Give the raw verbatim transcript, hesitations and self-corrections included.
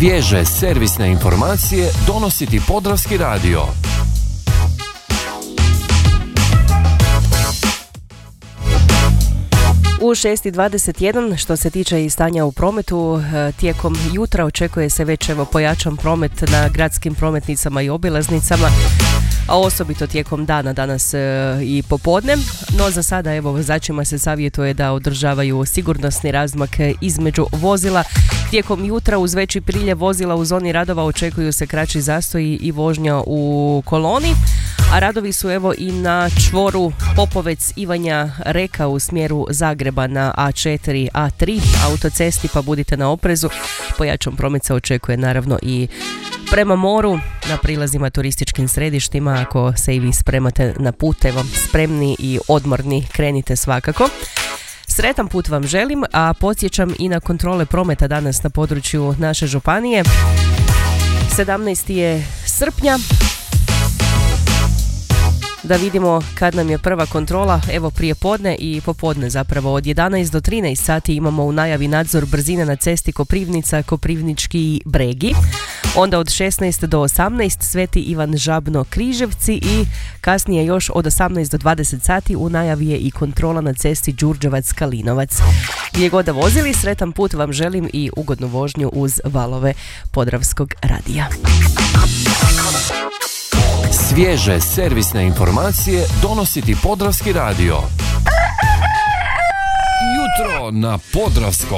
Svježe servisne informacije donosi ti Podravski radio. U šest i dvadeset jedan, što se tiče i stanja u prometu, tijekom jutra očekuje se već evo pojačan promet na gradskim prometnicama i obilaznicama, a osobito tijekom dana danas e, i popodne. No za sada evo vozačima se savjetuje da održavaju sigurnosni razmak između vozila. Tijekom jutra uz veći priljev vozila u zoni radova očekuju se kraći zastoji i vožnja u koloni. A radovi su evo i na čvoru Popovec Ivanja Reka u smjeru Zagreba na A četiri A tri autocesti, pa budite na oprezu. Pojačan promet se očekuje naravno i prema moru, na prilazima turističkim središtima. Ako se i vi spremate na put, evo spremni i odmorni, krenite svakako. Sretan put vam želim, a podsjećam i na kontrole prometa danas na području naše županije. sedamnaesti je srpnja. Da vidimo kad nam je prva kontrola. Evo prije podne i popodne zapravo od jedanaest do trinaest sati imamo u najavi nadzor brzine na cesti Koprivnica, Koprivnički Bregi. Onda od šesnaest do osamnaest Sveti Ivan Žabno Križevci i kasnije još od osamnaest do dvadeset sati u najavi je i kontrola na cesti Đurđevac Kalinovac. Gdje god da vozili, sretan put vam želim i ugodnu vožnju uz valove Podravskog radija. Svježe servisne informacije donosi ti Podravski radio. Jutro na Podravskom.